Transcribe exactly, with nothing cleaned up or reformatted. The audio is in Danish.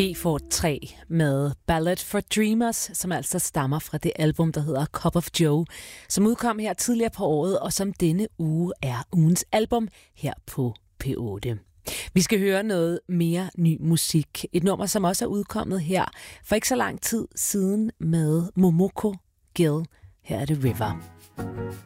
B-Fort tre med Ballad for Dreamers, som altså stammer fra det album, der hedder Cup of Joe, som udkom her tidligere på året, og som denne uge er ugens album her på P otte. Vi skal høre noget mere ny musik. Et nummer, som også er udkommet her for ikke så lang tid siden med Momoko Gill. Her er det River.